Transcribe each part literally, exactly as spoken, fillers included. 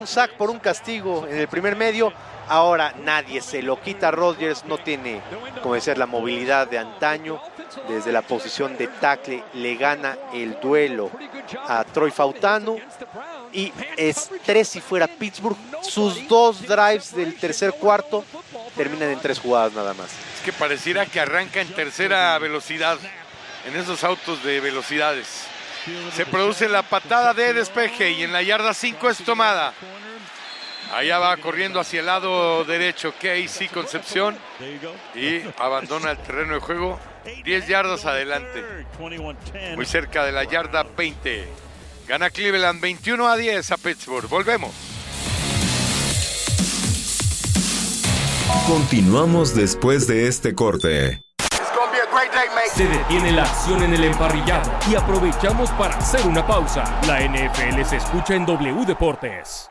Un sack por un castigo en el primer medio. Ahora nadie se lo quita. Rodgers no tiene, como decía, la movilidad de antaño. Desde la posición de tackle le gana el duelo a Troy Fautanu. Y es tres si fuera Pittsburgh. Sus dos drives del tercer cuarto terminan en tres jugadas nada más. Es que pareciera que arranca en tercera velocidad, en esos autos de velocidades. Se produce la patada de despeje y en la yarda cinco es tomada. Allá va corriendo hacia el lado derecho Casey Concepción y abandona el terreno de juego diez yardas adelante, muy cerca de la yarda veinte. Gana Cleveland veintiuno a diez a Pittsburgh. Volvemos. Continuamos después de este corte. Se detiene la acción en el emparrillado y aprovechamos para hacer una pausa. La N F L se escucha en W Deportes.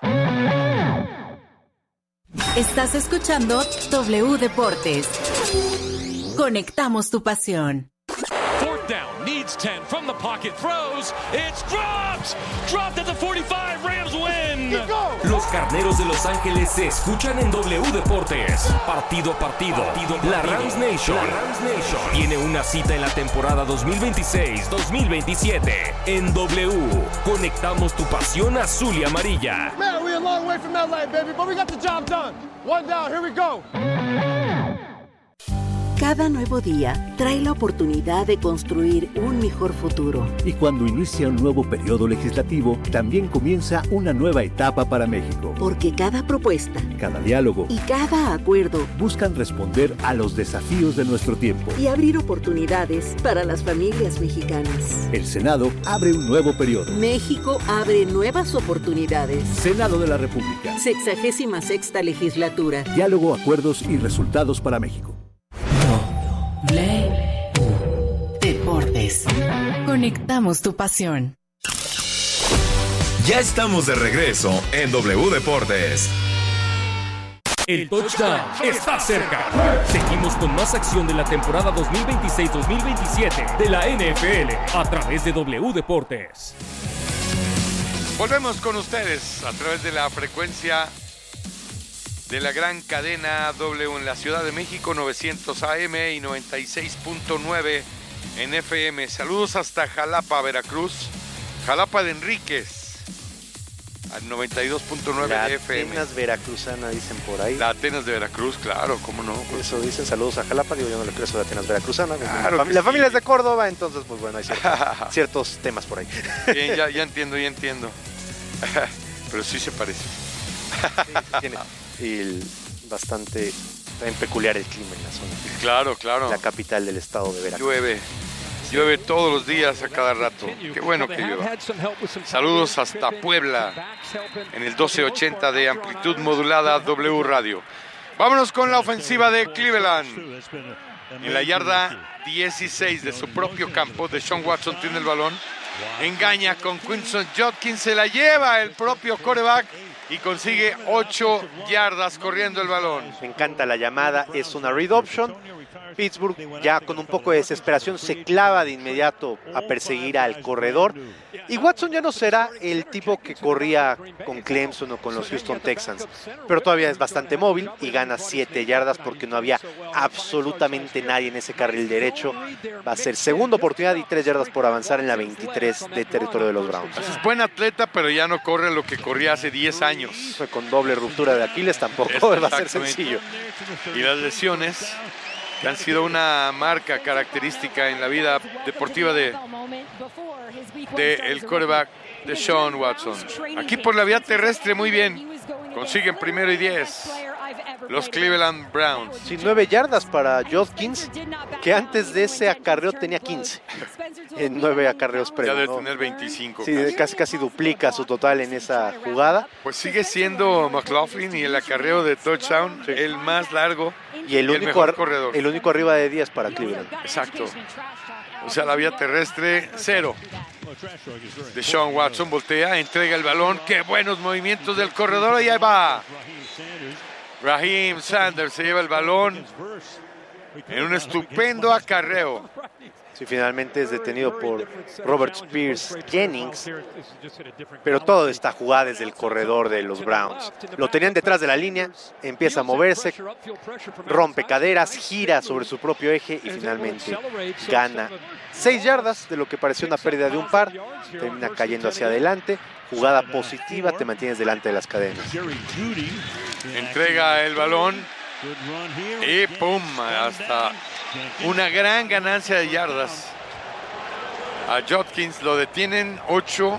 Estás escuchando W Deportes. Conectamos tu pasión. Fourth down, needs ten from the pocket, throws, it's dropped, dropped at the forty-five, Rams win. Los Carneros de Los Ángeles se escuchan en W Deportes. Partido a partido, partido, partido. La Rams Nation, la Rams Nation tiene una cita en la temporada dos mil veintiséis dos mil veintisiete. En W, conectamos tu pasión azul y amarilla. Man, we're a long way from L A, baby, but we got the job done. One down, here we go. Cada nuevo día trae la oportunidad de construir un mejor futuro. Y cuando inicia un nuevo periodo legislativo, también comienza una nueva etapa para México. Porque cada propuesta, cada diálogo y cada acuerdo buscan responder a los desafíos de nuestro tiempo y abrir oportunidades para las familias mexicanas. El Senado abre un nuevo periodo. México abre nuevas oportunidades. Senado de la República. Sexagésima sexta legislatura. Diálogo, acuerdos y resultados para México. W Deportes. Conectamos tu pasión. Ya estamos de regreso en W Deportes. El touchdown está cerca. Seguimos con más acción de la temporada dos mil veintiséis dos mil veintisiete de la N F L a través de W Deportes. Volvemos con ustedes a través de la frecuencia de la gran cadena W en la Ciudad de México, novecientos A M y noventa y seis punto nueve en F M. Saludos hasta Jalapa, Veracruz. Jalapa de Enríquez, al noventa y dos punto nueve la de F M. Atenas veracruzana, dicen por ahí. La Atenas de Veracruz, claro, cómo no. Pues eso dicen, saludos a Jalapa, digo yo no le creo eso de Atenas veracruzana. Claro la, fam- sí. la familia es de Córdoba, entonces pues bueno, hay ciertos, ciertos temas por ahí. Bien, ya, ya entiendo, ya entiendo. Pero sí se parece. Sí, tiene. Y el, bastante también peculiar el clima en la zona. Claro, claro. La capital del estado de Veracruz. Llueve, llueve todos los días a cada rato. Qué bueno que llueva. Saludos hasta Puebla en el doce ochenta de amplitud modulada W Radio. Vámonos con la ofensiva de Cleveland. En la yarda dieciséis de su propio campo, Deshaun Watson tiene el balón. Engaña con Quinton Judkins, se la lleva el propio quarterback y consigue ocho yardas corriendo el balón. Me encanta la llamada, es una read option. Pittsburgh ya con un poco de desesperación se clava de inmediato a perseguir al corredor. Y Watson ya no será el tipo que corría con Clemson o con los Houston Texans, pero todavía es bastante móvil y gana siete yardas porque no había absolutamente nadie en ese carril derecho. Va a ser segunda oportunidad y tres yardas por avanzar en la veintitrés de territorio de los Browns. Es buen atleta, pero ya no corre lo que corría hace diez años. Con doble ruptura de Aquiles tampoco va a ser sencillo. Y las lesiones que han sido una marca característica en la vida deportiva de, de el quarterback de Deshaun Watson. Aquí por la vía terrestre muy bien, consiguen primero y diez los Cleveland Browns. Sí, nueve yardas para Judkins, que antes de ese acarreo tenía quince en nueve acarreos previos. Ya debe ¿no? tener veinticinco. Sí, casi. casi casi duplica su total en esa jugada. Pues sigue siendo McLaughlin y el acarreo de touchdown sí. el más largo y el, y único el mejor ar- corredor. El único arriba de diez para Cleveland. Exacto. O sea, la vía terrestre, cero. Deshaun Watson voltea, entrega el balón. ¡Qué buenos movimientos del corredor! Y ahí va. Raheem Sanders se lleva el balón en un estupendo acarreo. Sí, finalmente es detenido por Robert Spears Jennings, pero todo está jugada desde el corredor de los Browns. Lo tenían detrás de la línea, empieza a moverse, rompe caderas, gira sobre su propio eje y finalmente gana seis yardas de lo que pareció una pérdida de un par, termina cayendo hacia adelante. Jugada positiva, te mantienes delante de las cadenas. Entrega el balón y pum, hasta una gran ganancia de yardas. A Judkins lo detienen ocho.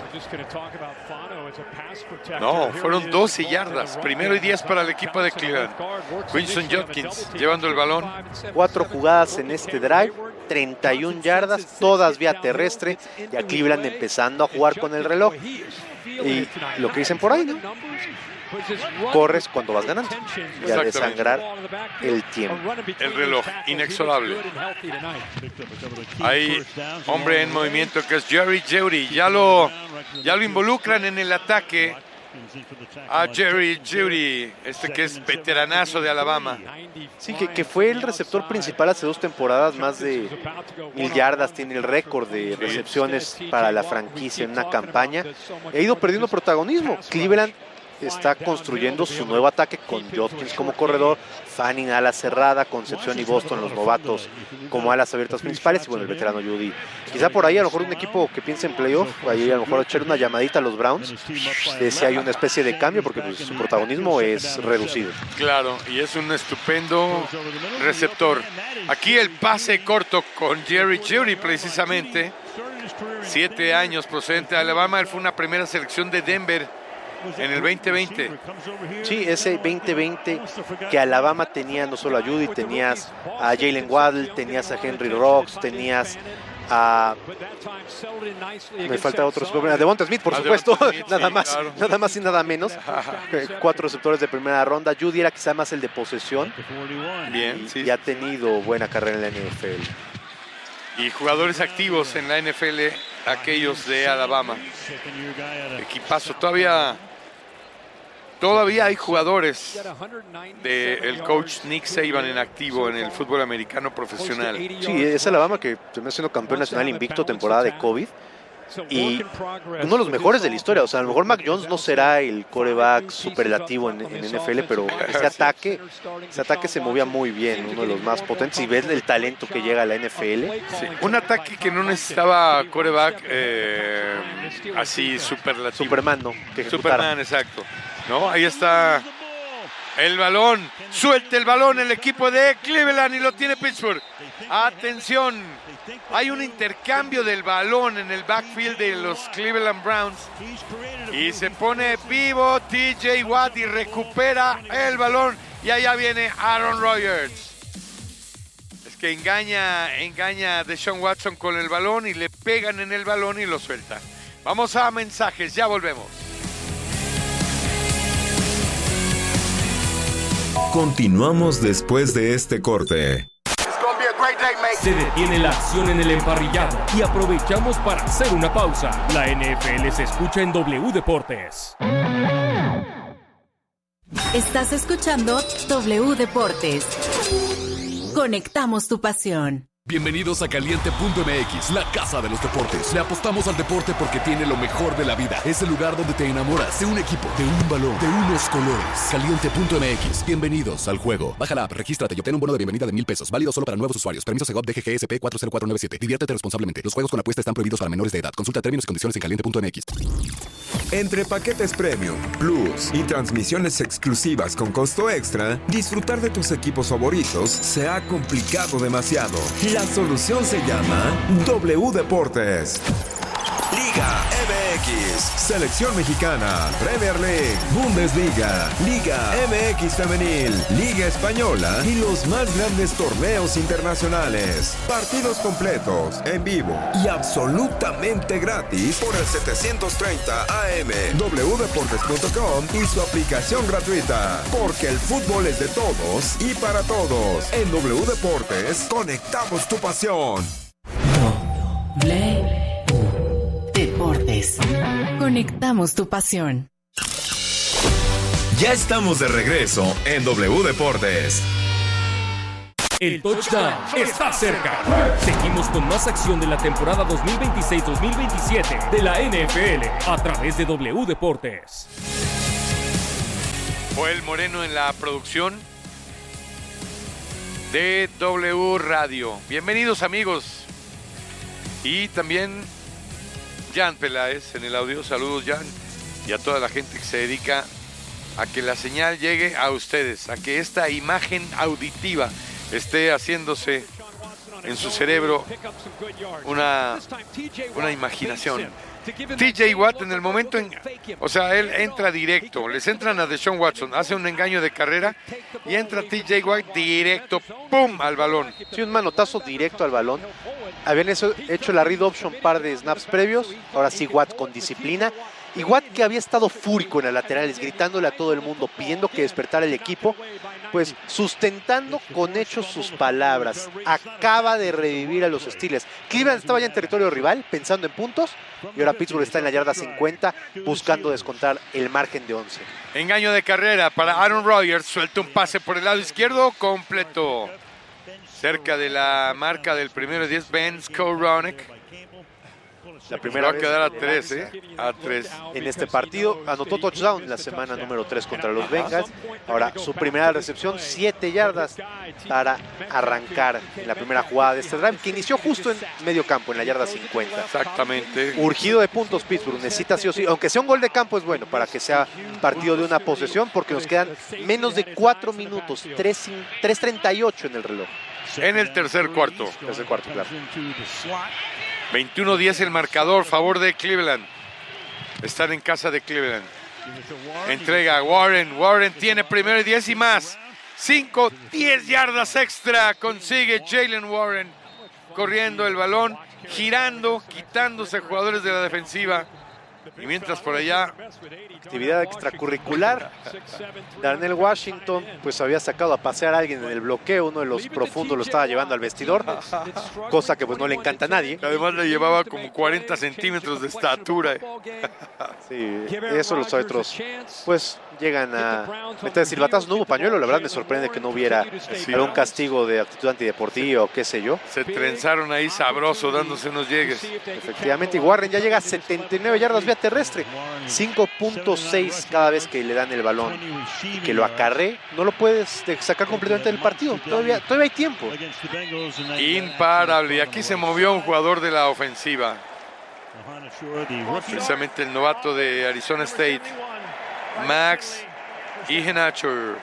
No, fueron doce yardas. Primero y diez para el equipo de Cleveland. Quinton Judkins llevando el balón. Cuatro jugadas en este drive, treinta y una yardas, todas vía terrestre. Y a Cleveland empezando a jugar con el reloj. Y lo que dicen por ahí, ¿no? Corres cuando vas ganando y a desangrar el tiempo. El reloj, inexorable. Hay hombre en movimiento que es Jerry Jeudy. Ya lo, ya lo involucran en el ataque a Jerry Jeudy, este que es veteranazo de Alabama. Sí, que, que fue el receptor principal hace dos temporadas, más de mil yardas, tiene el récord de recepciones para la franquicia en una campaña. Ha ido perdiendo protagonismo. Cleveland está construyendo su nuevo ataque con Judkins como corredor, Fanning ala cerrada, Concepción y Boston los novatos como alas abiertas principales y bueno, el veterano Jeudy. Quizá por ahí a lo mejor un equipo que piense en playoff, ahí a lo mejor echar una llamadita a los Browns, de si hay una especie de cambio porque pues, su protagonismo es reducido. Claro, y es un estupendo receptor. Aquí el pase corto con Jerry Jeudy precisamente, siete años procedente de Alabama, él fue una primera selección de Denver en el veinte veinte. Sí, ese veinte veinte que Alabama tenía no solo a Jeudy, tenías a Jalen Waddle, tenías a Henry Rocks, tenías a... me falta otro, a Devonta Smith, por a supuesto, Smith, nada sí, más, claro. nada más y nada menos. Cuatro receptores de primera ronda. Jeudy era quizá más el de posesión. Bien, y, sí. y ha tenido buena carrera en la N F L. Y jugadores activos en la N F L, aquellos de Alabama. Equipazo, todavía... Todavía hay jugadores del coach Nick Saban en activo en el fútbol americano profesional. Sí, es Alabama que terminó siendo campeón nacional invicto temporada de COVID y uno de los mejores de la historia. O sea, a lo mejor Mac Jones no será el quarterback superlativo en, en N F L, pero ese ataque, ese ataque se movía muy bien, uno de los más potentes. Y ves el talento que llega a la N F L. Sí, un ataque que no necesitaba quarterback eh, así superlativo. Superman, ¿no? Que Superman, exacto. No, ahí está el balón. Suelta el balón el equipo de Cleveland y lo tiene Pittsburgh. Atención, hay un intercambio del balón en el backfield de los Cleveland Browns y se pone vivo T J Watt y recupera el balón y allá viene Aaron Rodgers. Es que engaña, engaña a Deshaun Watson con el balón y le pegan en el balón y lo suelta. Vamos a mensajes, ya volvemos. Continuamos después de este corte. Se detiene la acción en el emparrillado y aprovechamos para hacer una pausa. La N F L se escucha en W Deportes. Estás escuchando W Deportes. Conectamos tu pasión. Bienvenidos a Caliente punto M X, la casa de los deportes. Le apostamos al deporte porque tiene lo mejor de la vida. Es el lugar donde te enamoras de un equipo, de un balón, de unos colores. Caliente punto M X, bienvenidos al juego. Baja la app, regístrate y obtén un bono de bienvenida de mil pesos. Válido solo para nuevos usuarios. Permiso Segov D G G S P cuatro cero cuatro nueve siete. Diviértete responsablemente. Los juegos con apuesta están prohibidos para menores de edad. Consulta términos y condiciones en caliente punto M X. Entre paquetes premium, plus y transmisiones exclusivas con costo extra, disfrutar de tus equipos favoritos se ha complicado demasiado. La solución se llama W Deportes. Liga M X, Selección Mexicana, Premier League, Bundesliga, Liga M X Femenil, Liga Española y los más grandes torneos internacionales. Partidos completos, en vivo y absolutamente gratis por el setecientos treinta A M, w deportes punto com y su aplicación gratuita. Porque el fútbol es de todos y para todos. En W Deportes, conectamos tu pasión. W Deportes. Conectamos tu pasión. Ya estamos de regreso en W Deportes. El touchdown está cerca. Seguimos con más acción de la temporada dos mil veintiséis dos mil veintisiete de la N F L a través de W Deportes. Joel Moreno en la producción de W Radio. Bienvenidos, amigos. Y también Jan Peláez en el audio. Saludos, Jan. Y a toda la gente que se dedica a que la señal llegue a ustedes, a que esta imagen auditiva esté haciéndose en su cerebro una, una imaginación. T J Watt en el momento en... O sea, él entra directo, les entran a Deshaun Watson, hace un engaño de carrera y entra T J Watt directo, ¡pum!, al balón. Sí, un manotazo directo al balón. Habían eso, hecho la read option par de snaps previos, ahora sí Watt con disciplina. Y Watt, que había estado fúrico en las laterales, gritándole a todo el mundo, pidiendo que despertara el equipo, pues sustentando con hechos sus palabras. Acaba de revivir a los Steelers. Cleveland estaba ya en territorio rival, pensando en puntos, y ahora Pittsburgh está en la yarda cincuenta, buscando descontar el margen de once. Engaño de carrera para Aaron Rodgers, suelta un pase por el lado izquierdo, completo. Cerca de la marca del primero y diez, Ben Skowronek. La primera va a quedar a tres, ¿eh? A tres. En este partido anotó touchdown la semana número tres contra los Bengals. Ahora su primera recepción, siete yardas para arrancar en la primera jugada de este drive, que inició justo en medio campo, en la yarda cincuenta. Exactamente. Urgido de puntos Pittsburgh, necesita sí o sí, aunque sea un gol de campo es bueno para que sea partido de una posesión, porque nos quedan menos de cuatro minutos, tres treinta y ocho en el reloj. En el tercer cuarto. Tercer cuarto, claro. veintiuno diez el marcador, favor de Cleveland. Están en casa de Cleveland. Entrega a Warren. Warren tiene primero y diez y más. cinco, diez yardas extra. Consigue Jaylen Warren. Corriendo el balón, girando, quitándose jugadores de la defensiva. Y mientras por allá... Actividad extracurricular. Darnell Washington pues había sacado a pasear a alguien en el bloqueo. Uno de los profundos lo estaba llevando al vestidor, cosa que pues no le encanta a nadie. Además le llevaba como cuarenta centímetros de estatura. Sí, eso los otros pues llegan a meter silbatazos. No hubo pañuelo, la verdad me sorprende que no hubiera sí. algún castigo de actitud antideportiva o qué sé yo. Se trenzaron ahí sabroso dándose unos llegues. Efectivamente, y Warren ya llega a setenta y nueve yardas vía terrestre, cinco punto seis cada vez que le dan el balón y que lo acarre, no lo puedes sacar completamente del partido, todavía, todavía hay tiempo. Imparable, y aquí se movió un jugador de la ofensiva, precisamente el novato de Arizona State, Max Ihenacho.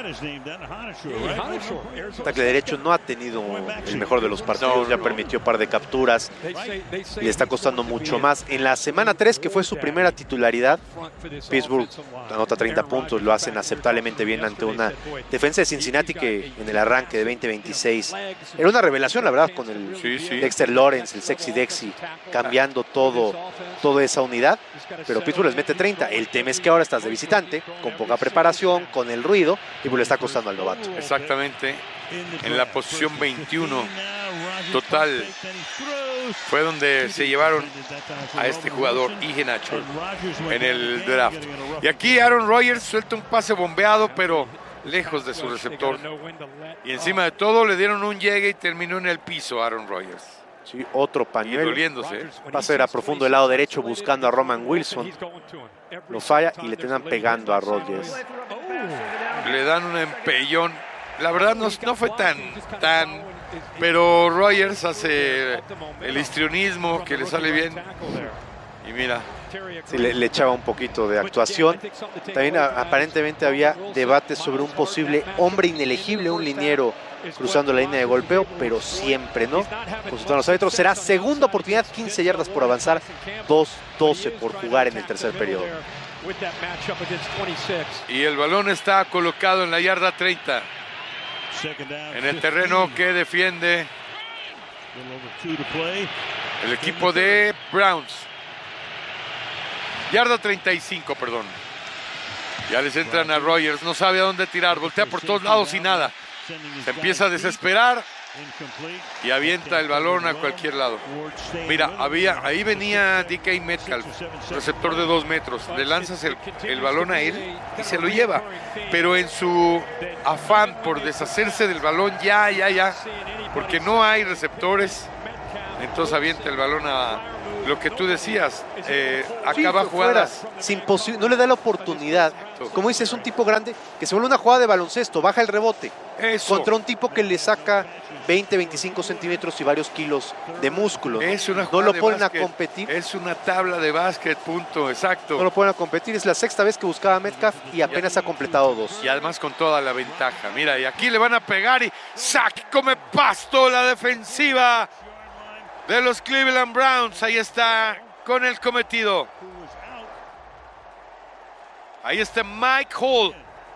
Tackle derecho no ha tenido el mejor de los partidos, no, ya no. permitió un par de capturas, le está costando mucho más. En la semana tres, que fue su primera titularidad, Pittsburgh anota treinta puntos, lo hacen aceptablemente bien ante una defensa de Cincinnati que en el arranque de veinte veintiséis era una revelación, la verdad, con el sí, sí. Dexter Lawrence, el sexy Dexy, cambiando todo, toda esa unidad, pero Pittsburgh les mete treinta. El tema es que ahora estás de visitante, con poca preparación, con el ruido, y pues le está costando al novato. Exactamente, en la posición veintiuno total fue donde se llevaron a este jugador Ihenacho en el draft. Y aquí Aaron Rodgers suelta un pase bombeado, pero lejos de su receptor, y encima de todo le dieron un llegue y terminó en el piso Aaron Rodgers. Sí, otro pañuelo. Y doliéndose. Pase era profundo del lado derecho buscando a Roman Wilson. Lo falla y le terminan pegando a Rodgers. Le dan un empellón. La verdad no, no fue tan, tan... Pero Rodgers hace el histrionismo que le sale bien. Y mira. Sí, le, le echaba un poquito de actuación. También a, aparentemente había debates sobre un posible hombre inelegible, un liniero cruzando la línea de golpeo, pero siempre, ¿no? Consultando los árbitros, será segunda oportunidad, quince yardas por avanzar, dos doce por jugar en el tercer periodo. Y el balón está colocado en la yarda treinta, en el terreno que defiende el equipo de Browns. Yarda treinta y cinco, perdón. Ya les entran a Rodgers, no sabe a dónde tirar, voltea por todos lados y nada. Se empieza a desesperar y avienta el balón a cualquier lado. Mira, había, ahí venía D K Metcalf, receptor de dos metros. Le lanzas el, el balón a él y se lo lleva. Pero en su afán por deshacerse del balón, ya, ya, ya, porque no hay receptores, entonces avienta el balón a lo que tú decías. Eh, acaba sí, jugadas. Sin no le da la oportunidad. Como dices, es un tipo grande que se vuelve una jugada de baloncesto, baja el rebote. Eso. Contra un tipo que le saca veinte, veinticinco centímetros y varios kilos de músculo. Es una no lo ponen básquet, a competir. Es una tabla de básquet, punto, exacto. No lo ponen a competir. Es la sexta vez que buscaba Metcalf y apenas y, ha completado dos. Y además con toda la ventaja. Mira, y aquí le van a pegar y sac, come pasto la defensiva de los Cleveland Browns. Ahí está con el cometido. Ahí está Mike Hall.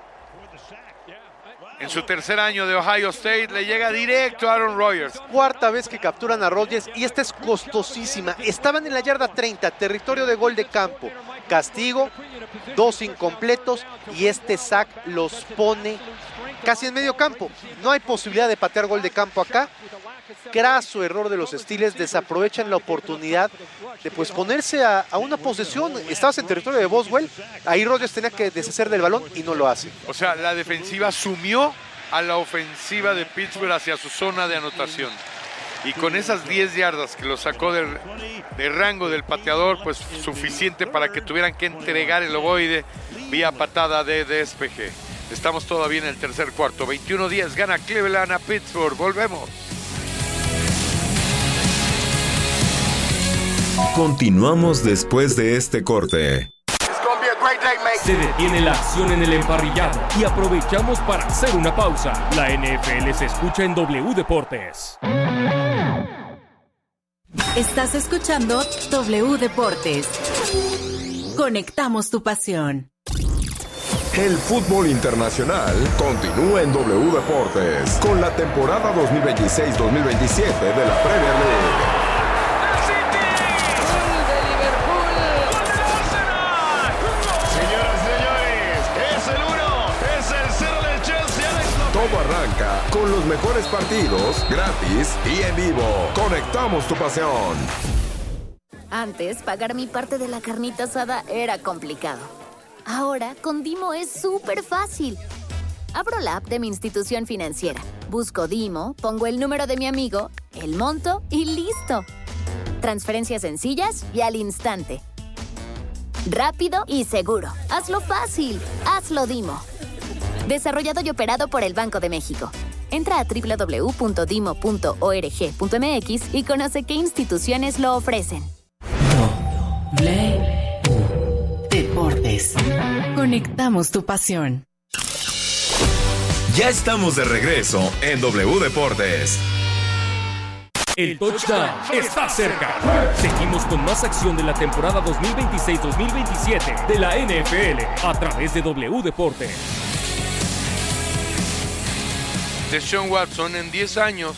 En su tercer año de Ohio State le llega directo a Aaron Rodgers. Cuarta vez que capturan a Rodgers y esta es costosísima. Estaban en la yarda treinta, territorio de gol de campo. Castigo, dos incompletos y este sack los pone casi en medio campo. No hay posibilidad de patear gol de campo acá. Craso error de los Steelers, desaprovechan la oportunidad de pues ponerse a, a una posesión. Estabas en territorio de Boswell, ahí Rodgers tenía que deshacer del balón y no lo hace. O sea, la defensiva sumió a la ofensiva de Pittsburgh hacia su zona de anotación. Y con esas diez yardas que lo sacó del, del rango del pateador, pues suficiente para que tuvieran que entregar el ovoide vía patada de despeje. Estamos todavía en el tercer cuarto. veintiuno diez, gana Cleveland a Pittsburgh. Volvemos. Continuamos después de este corte. Se detiene la acción en el emparrillado y aprovechamos para hacer una pausa. La N F L se escucha en W Deportes. Estás escuchando W Deportes. Conectamos tu pasión. El fútbol internacional continúa en W Deportes con la temporada dos mil veintiséis dos mil veintisiete de la Premier League. Todo arranca con los mejores partidos, gratis y en vivo. Conectamos tu pasión. Antes, pagar mi parte de la carnita asada era complicado. Ahora, con Dimo es súper fácil. Abro la app de mi institución financiera, busco Dimo, pongo el número de mi amigo, el monto y listo. Transferencias sencillas y al instante. Rápido y seguro. Hazlo fácil. Hazlo Dimo. Desarrollado y operado por el Banco de México. Entra a doble u doble u doble u punto dimo punto org punto m x y conoce qué instituciones lo ofrecen. W Deportes. Conectamos tu pasión. Ya estamos de regreso en W Deportes. El touchdown está cerca. Seguimos con más acción de la temporada dos mil veintiséis dos mil veintisiete de la N F L a través de W Deportes. Deshaun Watson en diez años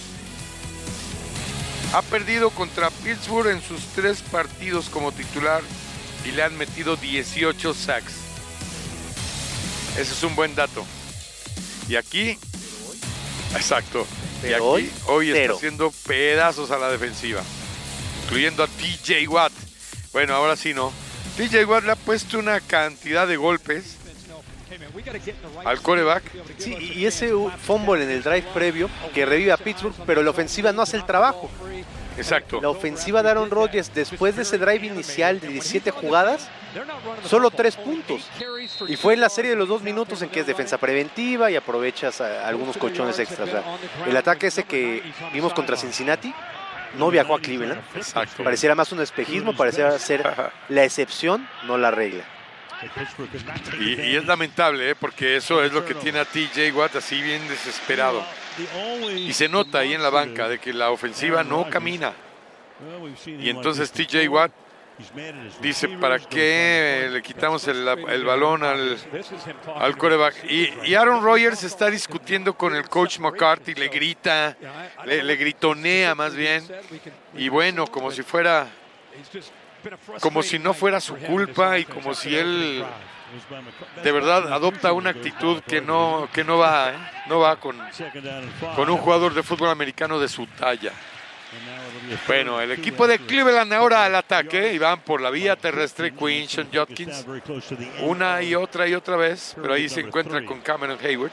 ha perdido contra Pittsburgh en sus tres partidos como titular y le han metido dieciocho sacks. Ese es un buen dato. Y aquí, exacto, y aquí hoy, hoy está haciendo pedazos a la defensiva, incluyendo a T J Watt. Bueno, ahora sí no. T J Watt le ha puesto una cantidad de golpes al quarterback. Sí, y ese fumble en el drive previo que revive a Pittsburgh, pero la ofensiva no hace el trabajo. Exacto. La ofensiva de Aaron Rodgers, después de ese drive inicial de diecisiete jugadas, solo tres puntos. Y fue en la serie de los dos minutos en que es defensa preventiva y aprovechas a algunos colchones extras. O sea, el ataque ese que vimos contra Cincinnati no viajó a Cleveland. Exacto. Pareciera más un espejismo, pareciera ser la excepción, no la regla. Y, y es lamentable, ¿eh? Porque eso es lo que tiene a T J Watt así bien desesperado. Y se nota ahí en la banca de que la ofensiva no camina. Y entonces T J Watt dice, ¿para qué le quitamos el, el balón al, al quarterback? Y, y Aaron Rodgers está discutiendo con el coach McCarthy, le grita, le, le gritonea más bien. Y bueno, como si fuera... como si no fuera su culpa y como si él de verdad adopta una actitud que no, que no va, ¿eh? no va con, con un jugador de fútbol americano de su talla. Bueno, el equipo de Cleveland ahora al ataque y van por la vía terrestre. Quinshon Judkins una y otra y otra vez, pero ahí se encuentra con Cameron Hayward,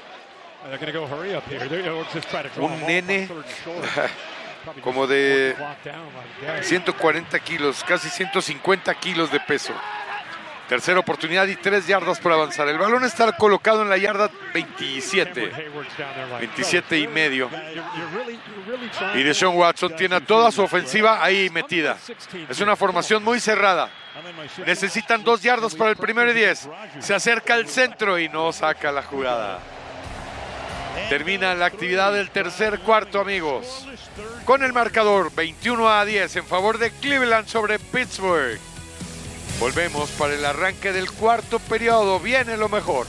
un nene como de ciento cuarenta kilos, casi ciento cincuenta kilos de peso. Tercera oportunidad y tres yardas por avanzar. El balón está colocado en la yarda veintisiete, veintisiete y medio. Y Deshaun Watson tiene a toda su ofensiva ahí metida. Es una formación muy cerrada. Necesitan dos yardas para el primero y diez. Se acerca al centro y no saca la jugada. Termina la actividad del tercer cuarto, amigos, con el marcador veintiuno a diez en favor de Cleveland sobre Pittsburgh. Volvemos para el arranque del cuarto periodo. Viene lo mejor.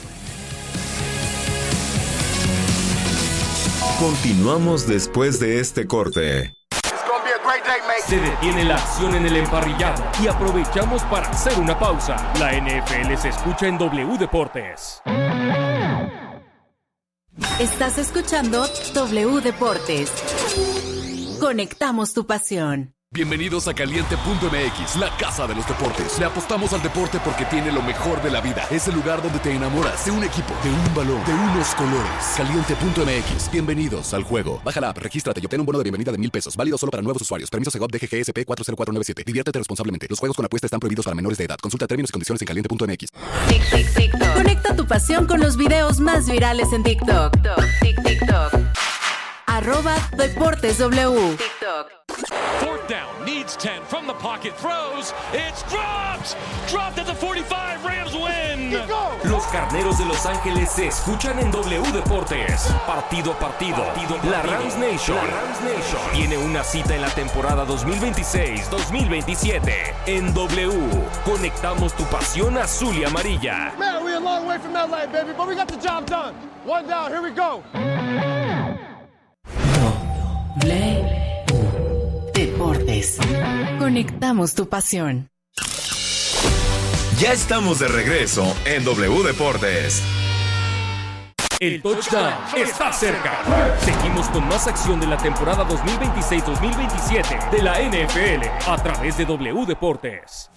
Continuamos después de este corte. Se detiene la acción en el emparrillado y aprovechamos para hacer una pausa. La N F L se escucha en W Deportes. Estás escuchando W Deportes. Conectamos tu pasión. Bienvenidos a Caliente punto M X, la casa de los deportes. Le apostamos al deporte porque tiene lo mejor de la vida. Es el lugar donde te enamoras de un equipo, de un balón, de unos colores. Caliente punto M X, bienvenidos al juego. Baja la app, regístrate y obtén un bono de bienvenida de mil pesos. Válido solo para nuevos usuarios. Permiso Segov D G G S P cuatro cero cuatro nueve siete. Diviértete responsablemente. Los juegos con apuesta están prohibidos para menores de edad. Consulta términos y condiciones en Caliente punto M X. Tic, tic, tic, Conecta tu pasión con los videos más virales en TikTok. Tic, TikTok. Arroba Deportes W. TikTok. Fourth down, needs ten from the pocket, throws, it's dropped, dropped at the forty-five, Rams win. Los Carneros de Los Ángeles se escuchan en W Deportes, partido a partido. La Rams Nation, la Rams Nation tiene una cita en la temporada dos mil veintiséis dos mil veintisiete en W. Conectamos tu pasión azul y amarilla. Man, we're a long way from L A, baby, but we got the job done. One down, here we go. W Deportes. Conectamos tu pasión. Ya estamos de regreso en W Deportes. El touchdown está cerca. Seguimos con más acción de la temporada dos mil veintiséis dos mil veintisiete de la N F L a través de W Deportes.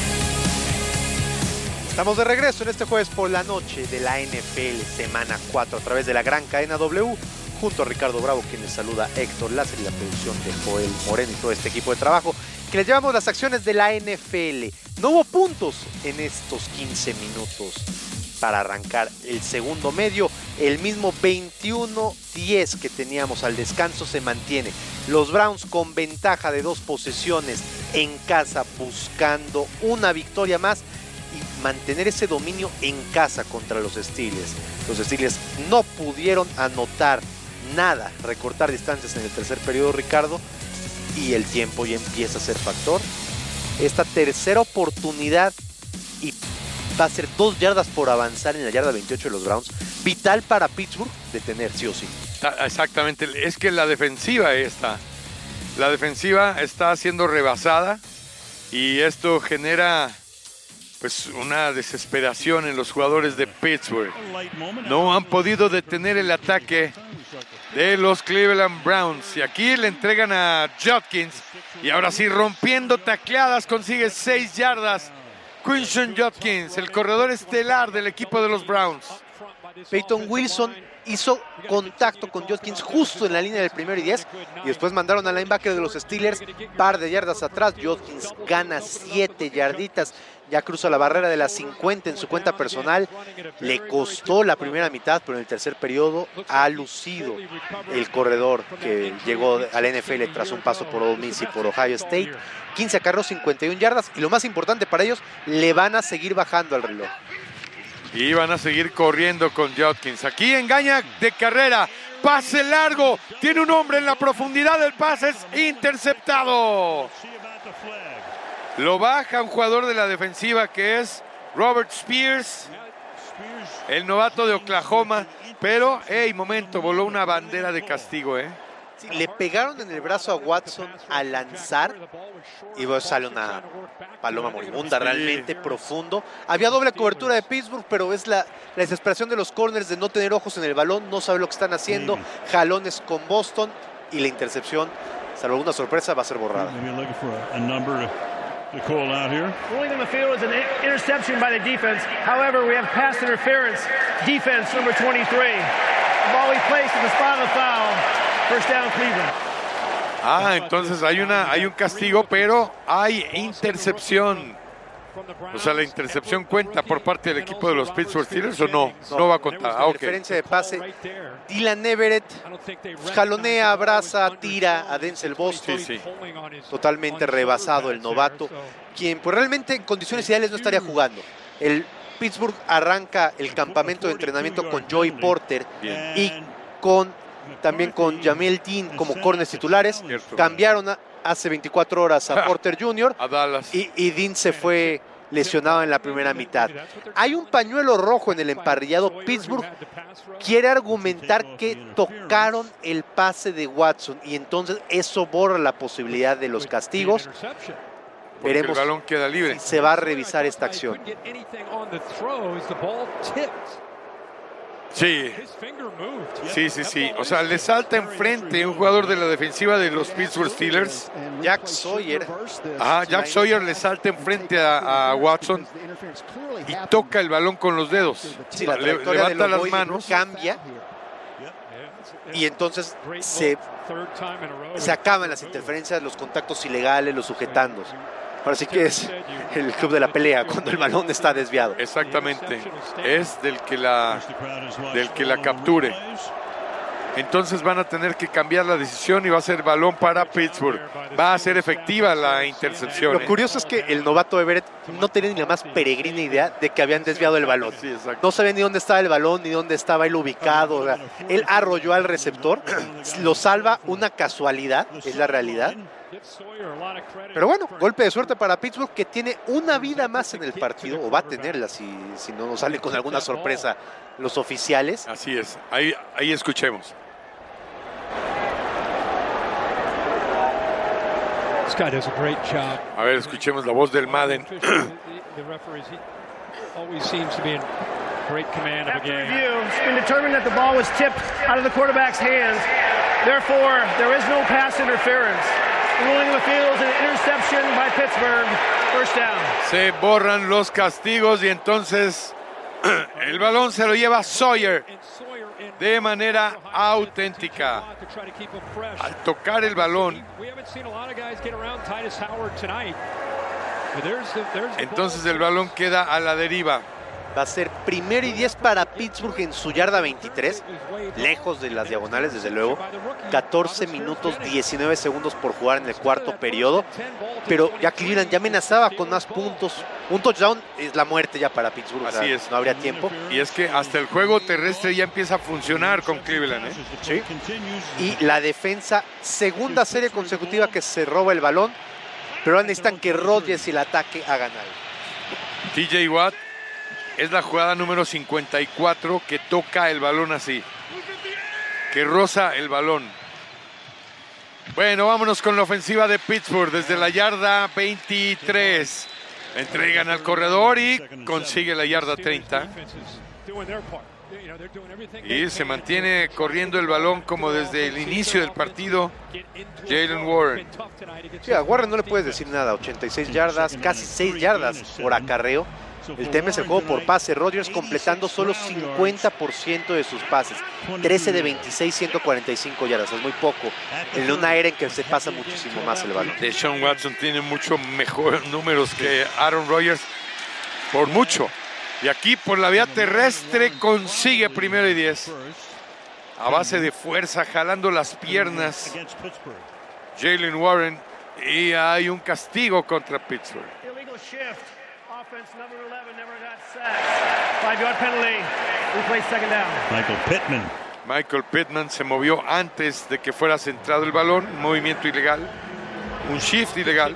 Estamos de regreso en este jueves por la noche de la N F L semana cuatro a través de la gran cadena W. Junto a Ricardo Bravo, quien les saluda, Héctor Lázaro y la producción de Joel Moreno y todo este equipo de trabajo, que les llevamos las acciones de la N F L. No hubo puntos en estos quince minutos para arrancar el segundo medio. El mismo veintiuno diez que teníamos al descanso se mantiene. Los Browns con ventaja de dos posesiones en casa, buscando una victoria más y mantener ese dominio en casa contra los Steelers. Los Steelers no pudieron anotar nada, recortar distancias en el tercer periodo, Ricardo, y el tiempo ya empieza a ser factor. Esta tercera oportunidad y va a ser dos yardas por avanzar en la yarda veintiocho de los Browns, vital para Pittsburgh detener sí o sí. Exactamente, es que la defensiva está, la defensiva está siendo rebasada y esto genera pues una desesperación en los jugadores de Pittsburgh. No han podido detener el ataque de los Cleveland Browns. Y aquí le entregan a Judkins. Y ahora sí, rompiendo tacleadas, consigue seis yardas. Quinshon Judkins, el corredor estelar del equipo de los Browns. Peyton Wilson hizo contacto con Judkins justo en la línea del primero y diez. Y después mandaron al linebacker de los Steelers par de yardas atrás. Judkins gana siete yarditas. Ya cruza la barrera de las cincuenta en su cuenta personal. Le costó la primera mitad, pero en el tercer periodo ha lucido el corredor que llegó al N F L tras un paso por Ole Miss y por Ohio State. quince acarreos, cincuenta y una yardas. Y lo más importante para ellos, le van a seguir bajando al reloj. Y van a seguir corriendo con Judkins. Aquí engaña de carrera. Pase largo. Tiene un hombre en la profundidad del pase. Es interceptado. Lo baja un jugador de la defensiva que es Robert Spears, el novato de Oklahoma. Pero, hey, momento, voló una bandera de castigo, ¿eh? Sí, le pegaron en el brazo a Watson al lanzar y luego sale una paloma moribunda realmente profundo. Había doble cobertura de Pittsburgh, pero es la, la desesperación de los corners de no tener ojos en el balón, no saber lo que están haciendo, jalones con Boston y la intercepción, salvo alguna sorpresa, va a ser borrada. To call out here. Ruling in the field is an interception by the defense. However, we have pass interference. Defense number twenty-three. The ball we placed in the spot of the foul. First down, Cleveland. Ah, entonces hay una, hay un castigo, pero hay intercepción. O sea, la intercepción cuenta por parte del equipo de los Pittsburgh Steelers o no, no, no va a contar. Ah, okay. Referencia de pase. Dylan Everett jalonea, abraza, tira a Denzel Boston. Sí, sí. Totalmente rebasado el novato, quien pues realmente en condiciones ideales no estaría jugando. El Pittsburgh arranca el campamento de entrenamiento con Joey Porter Bien. y con también con Jamel Dean como corners titulares. Cierto. Cambiaron a, hace veinticuatro horas a Porter junior a Dallas. Y, y Dean se fue lesionado en la primera mitad. Hay un pañuelo rojo en el emparrillado. Pittsburgh quiere argumentar que tocaron el pase de Watson y entonces eso borra la posibilidad de los castigos. Porque veremos el balón queda libre. Si se va a revisar esta acción. Sí, sí, sí, sí. O sea, le salta enfrente un jugador de la defensiva de los Pittsburgh Steelers. Jack Sawyer. Ajá, Jack Sawyer le salta enfrente a, a Watson y toca el balón con los dedos. Sí, la le, levanta las manos. Cambia. Y entonces se, se acaban las interferencias, los contactos ilegales, los sujetandos. Ahora sí que es el club de la pelea cuando el balón está desviado. Exactamente, es del que la, del que la capture. Entonces van a tener que cambiar la decisión y va a ser balón para Pittsburgh. Va a ser efectiva la intercepción. Lo curioso es que el novato Everett no tenía ni la más peregrina idea de que habían desviado el balón. Sí, no sabía ni dónde estaba el balón, ni dónde estaba él ubicado. O sea, él arrolló al receptor, lo salva una casualidad, es la realidad. Pero bueno, golpe de suerte para Pittsburgh, que tiene una vida más en el partido, o va a tenerla si, si no nos sale con alguna sorpresa los oficiales. Así es, ahí, ahí escuchemos. A ver, escuchemos la voz del Madden. Great command of a game. After review, it's been determined that the ball was tipped out of the quarterback's hands. Therefore, there is no pass interference. The ruling of the field is an interception by Pittsburgh. First down. Se borran los castigos y entonces el balón se lo lleva Sawyer de manera auténtica. Al tocar el balón, entonces el balón queda a la deriva. Va a ser primero y diez para Pittsburgh en su yarda veintitrés, lejos de las diagonales, desde luego. catorce minutos, diecinueve segundos por jugar en el cuarto periodo. Pero ya Cleveland ya amenazaba con más puntos. Un touchdown es la muerte ya para Pittsburgh. Así para, es. No habría tiempo. Y es que hasta el juego terrestre ya empieza a funcionar con Cleveland, ¿eh? Sí. Y la defensa, segunda serie consecutiva que se roba el balón. Pero ahora necesitan que Rodgers y el ataque hagan algo. T J Watt es la jugada número cincuenta y cuatro que toca el balón así, que roza el balón. Bueno, vámonos con la ofensiva de Pittsburgh desde la yarda veintitrés. Entregan al corredor y consigue la yarda treinta. Y se mantiene corriendo el balón como desde el inicio del partido Jaylen Warren. Sí, a Warren no le puedes decir nada. ochenta y seis yardas, casi seis yardas por acarreo. El tema es el juego por pase. Rodgers completando solo cincuenta por ciento de sus pases. trece de veintiséis, ciento cuarenta y cinco yardas. Es muy poco. En una era en que se pasa muchísimo más el balón. Deshaun Watson tiene mucho mejores números que Aaron Rodgers. Por mucho. Y aquí por la vía terrestre consigue primero y diez. A base de fuerza, jalando las piernas. Jaylen Warren. Y hay un castigo contra Pittsburgh. Michael Pittman. Michael Pittman se movió antes de que fuera centrado el balón. Movimiento ilegal. un shift ilegal.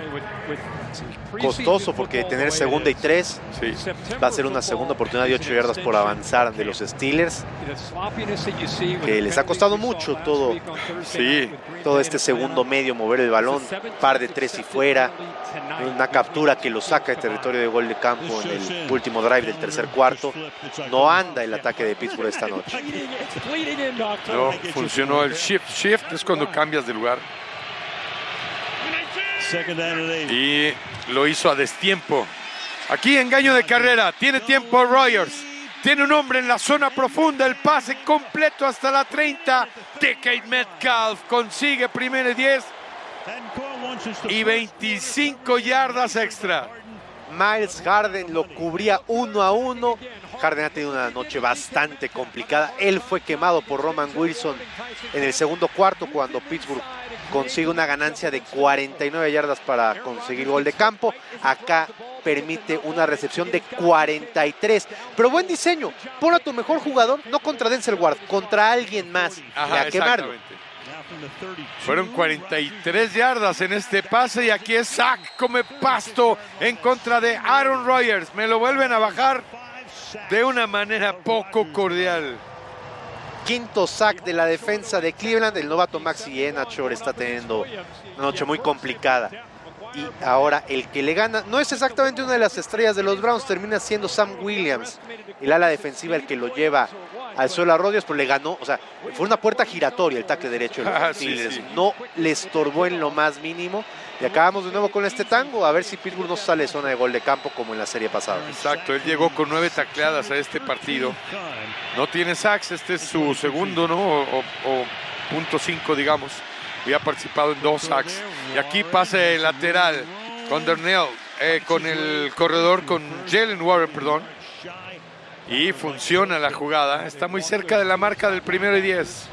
Costoso porque tener segunda y tres sí. va a ser una segunda oportunidad de ocho yardas por avanzar de los Steelers, que les ha costado mucho todo, sí. todo este segundo medio, mover el balón, par de tres y fuera, una captura que lo saca de territorio de gol de campo en el último drive del tercer cuarto. No anda el ataque de Pittsburgh esta noche. No funcionó el shift. Shift es cuando cambias de lugar. Y lo hizo a destiempo. Aquí engaño de carrera. Tiene tiempo Rogers. Tiene un hombre en la zona profunda. El pase completo hasta la treinta. D K Metcalf consigue primero y diez. Y veinticinco yardas extra. Miles Harden lo cubría uno a uno. Harden ha tenido una noche bastante complicada. Él fue quemado por Roman Wilson en el segundo cuarto cuando Pittsburgh consigue una ganancia de cuarenta y nueve yardas para conseguir gol de campo. Acá permite una recepción de cuarenta y tres. Pero buen diseño. Pon a tu mejor jugador, no contra Denzel Ward, contra alguien más. Ajá, y a quemarlo. Fueron cuarenta y tres yardas en este pase y aquí es sack come pasto en contra de Aaron Rodgers. Me lo vuelven a bajar de una manera poco cordial. Quinto sack de la defensa de Cleveland. El novato Maxi Enachor está teniendo una noche muy complicada. Y ahora el que le gana no es exactamente una de las estrellas de los Browns, termina siendo Sam Williams, el ala defensiva, el que lo lleva al suelo a Rodgers, pero le ganó. O sea, fue una puerta giratoria el tackle derecho de los ah, Steelers. sí, sí. No le estorbó en lo más mínimo. Y acabamos de nuevo con este tango, a ver si Pittsburgh no sale de zona de gol de campo como en la serie pasada. Exacto, él llegó con nueve tacleadas a este partido. No tiene sacks, este es su segundo, ¿no? O, o, o punto cinco, digamos. Había participado en dos sacks. Y aquí pase lateral con Darnell, eh, con el corredor, con Jalen Warren, perdón. Y funciona la jugada. Está muy cerca de la marca del primero y diez.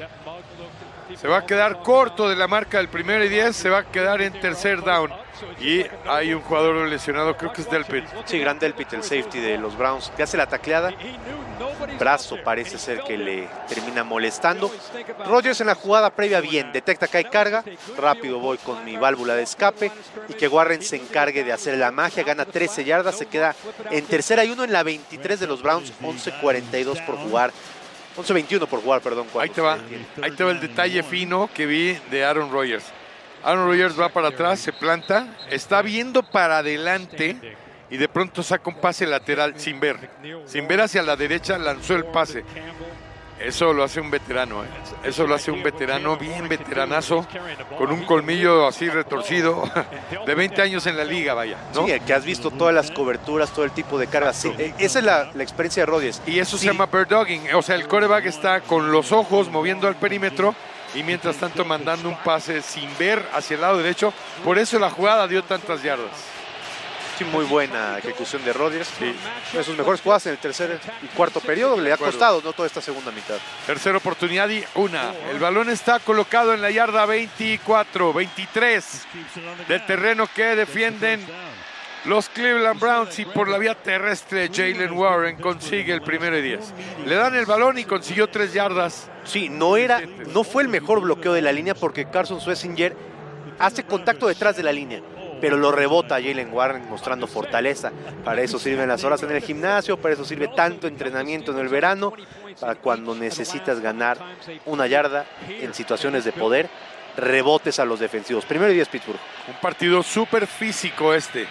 Se va a quedar corto de la marca del primero y diez. Se va a quedar en tercer down. Y hay un jugador lesionado, creo que es Delpit. Sí, gran Delpit, el safety de los Browns, que hace la tacleada. Brazo parece ser que le termina molestando. Rodgers en la jugada previa bien, detecta que hay carga, rápido voy con mi válvula de escape y que Warren se encargue de hacer la magia. Gana trece yardas, se queda en tercera y uno en la veintitrés de los Browns. Once cuarenta y dos por jugar, once veintiuno por jugar, perdón. Ahí te va, ahí te va el detalle fino que vi de Aaron Rodgers. Aaron Rodgers va para atrás, se planta, está viendo para adelante y de pronto saca un pase lateral sin ver. Sin ver hacia la derecha, lanzó el pase. Eso lo hace un veterano, ¿eh? Eso lo hace un veterano, bien veteranazo, con un colmillo así retorcido, de veinte años en la liga, vaya, ¿no? Sí, que has visto todas las coberturas, todo el tipo de cargas. Sí, esa es la, la experiencia de Rodgers. Y eso sí. Se llama bird dogging, o sea, el quarterback está con los ojos moviendo al perímetro y mientras tanto mandando un pase sin ver hacia el lado derecho. Por eso la jugada dio tantas yardas. Sí, muy buena ejecución de Rodgers. Sí. De sus mejores jugadas en el tercer y cuarto periodo. Le ha costado, no toda esta segunda mitad. Tercera oportunidad y una. El balón está colocado en la yarda veinticuatro, veintitrés del terreno que defienden los Cleveland Browns, y por la vía terrestre Jalen Warren consigue el primero y diez. Le dan el balón y consiguió tres yardas. Sí, no, era, no fue el mejor bloqueo de la línea porque Carson Schlesinger hace contacto detrás de la línea, pero lo rebota Jalen Warren mostrando fortaleza. Para eso sirven las horas en el gimnasio, para eso sirve tanto entrenamiento en el verano, para cuando necesitas ganar una yarda en situaciones de poder, rebotes a los defensivos. Primero y diez Pittsburgh. Un partido súper físico este.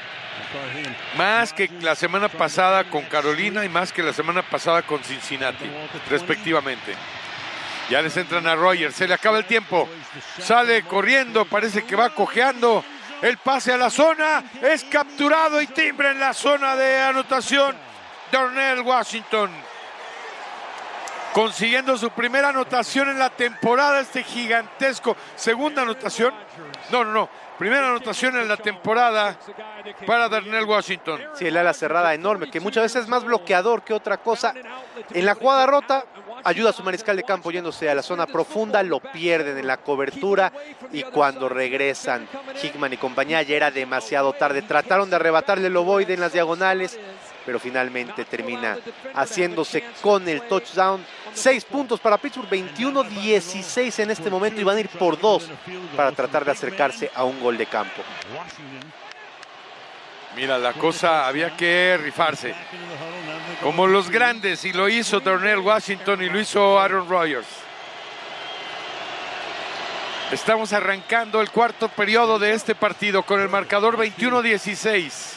Más que la semana pasada con Carolina y más que la semana pasada con Cincinnati, respectivamente. Ya les entran a Rodgers, se le acaba el tiempo. Sale corriendo, parece que va cojeando. El pase a la zona, es capturado y timbre en la zona de anotación. Darnell Washington consiguiendo su primera anotación en la temporada, este gigantesco. Segunda anotación. No, no, no. Primera anotación en la temporada para Darnell Washington. Sí, el ala cerrada enorme, que muchas veces es más bloqueador que otra cosa. En la jugada rota, ayuda a su mariscal de campo yéndose a la zona profunda, lo pierden en la cobertura y cuando regresan Hickman y compañía ya era demasiado tarde. Trataron de arrebatarle el ovoide en las diagonales, pero finalmente termina haciéndose con el touchdown Seis puntos para Pittsburgh, veintiuno dieciséis en este momento y van a ir por dos para tratar de acercarse a un gol de campo. Mira, la cosa había que rifarse. Como los grandes, y lo hizo Darnell Washington y lo hizo Aaron Rodgers. Estamos arrancando el cuarto periodo de este partido con el marcador veintiuno dieciséis.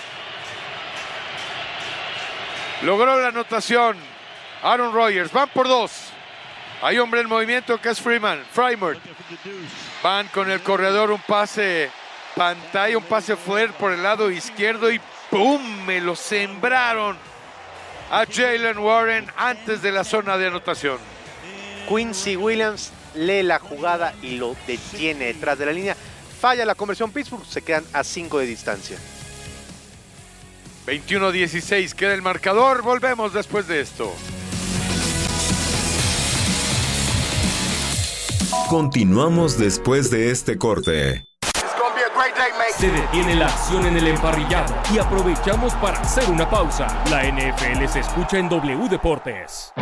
Logró la anotación Aaron Rodgers. Van por dos. Hay hombre en movimiento que es Freeman. Freeman. Van con el corredor, un pase pantalla, un pase flare por el lado izquierdo y ¡pum! Me lo sembraron a Jaylen Warren antes de la zona de anotación. Quincy Williams lee la jugada y lo detiene detrás de la línea. Falla la conversión Pittsburgh, se quedan a cinco de distancia. veintiuno dieciséis queda el marcador. Volvemos después de esto. Continuamos después de este corte. Se detiene la acción en el emparrillado y aprovechamos para hacer una pausa. La N F L se escucha en W Deportes.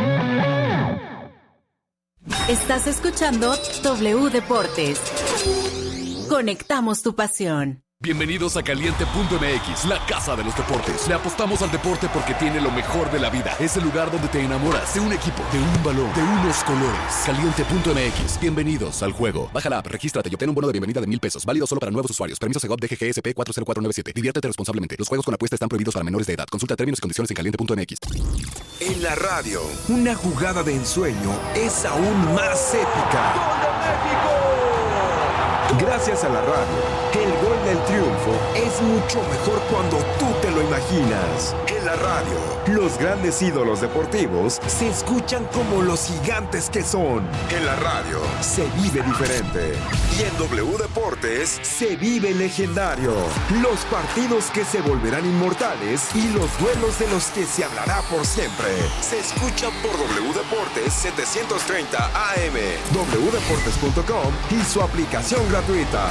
Estás escuchando W Deportes. Conectamos tu pasión. Bienvenidos a Caliente punto M X, la casa de los deportes. Le apostamos al deporte porque tiene lo mejor de la vida. Es el lugar donde te enamoras de un equipo, de un balón, de unos colores. Caliente punto M X, bienvenidos al juego. Baja la app, regístrate y obtén un bono de bienvenida de mil pesos. Válido solo para nuevos usuarios. Permiso Segov D G G S P cuatro cero cuatro nueve siete. Diviértete responsablemente. Los juegos con apuesta están prohibidos para menores de edad. Consulta términos y condiciones en caliente punto M X. En la radio, una jugada de ensueño es aún más épica. ¡Gol de México! Gracias a la radio, el gol del triunfo es mucho mejor cuando tú te lo imaginas. En la radio, los grandes ídolos deportivos se escuchan como los gigantes que son. En la radio, se vive diferente. Y en W Deportes, se vive legendario. Los partidos que se volverán inmortales y los duelos de los que se hablará por siempre. Se escuchan por W Deportes setecientos treinta A M, w deportes punto com y su aplicación gratuita.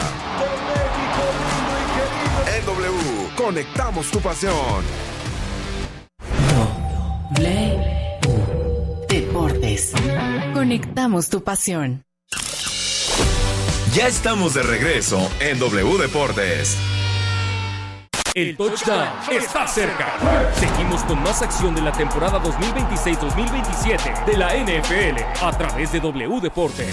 En W, conectamos tu pasión. W Deportes. Conectamos tu pasión. Ya estamos de regreso en W Deportes. El touchdown está cerca. Seguimos con más acción de la temporada dos mil veintiséis dos mil veintisiete de la N F L a través de W Deportes.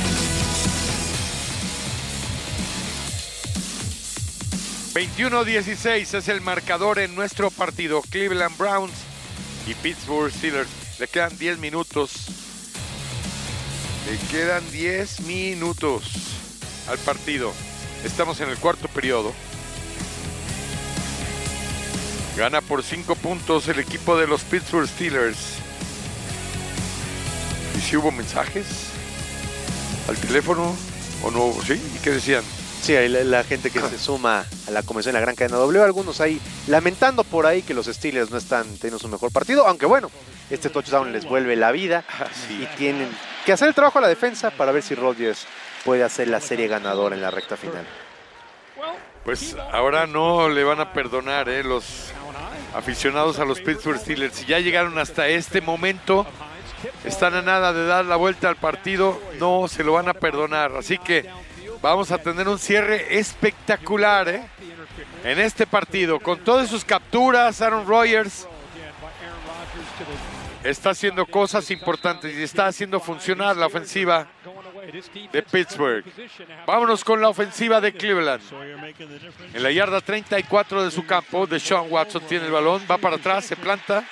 veintiuno dieciséis es el marcador en nuestro partido. Cleveland Browns y Pittsburgh Steelers. Le quedan diez minutos. Le quedan diez minutos al partido. Estamos en el cuarto periodo. Gana por cinco puntos el equipo de los Pittsburgh Steelers. ¿Y si hubo mensajes al teléfono o no? ¿Sí? ¿Y qué decían? Sí, hay la, la gente que se suma a la convención de la gran cadena W, algunos ahí lamentando por ahí que los Steelers no están teniendo su mejor partido, aunque bueno, este touchdown les vuelve la vida y tienen que hacer el trabajo a la defensa para ver si Rodgers puede hacer la serie ganadora en la recta final. Pues ahora no le van a perdonar eh, los aficionados a los Pittsburgh Steelers. Si ya llegaron hasta este momento, están a nada de dar la vuelta al partido, no se lo van a perdonar, así que vamos a tener un cierre espectacular ¿eh? en este partido. Con todas sus capturas, Aaron Rodgers está haciendo cosas importantes y está haciendo funcionar la ofensiva de Pittsburgh. Vámonos con la ofensiva de Cleveland. En la yarda treinta y cuatro de su campo, Deshaun Watson tiene el balón, va para atrás, se planta.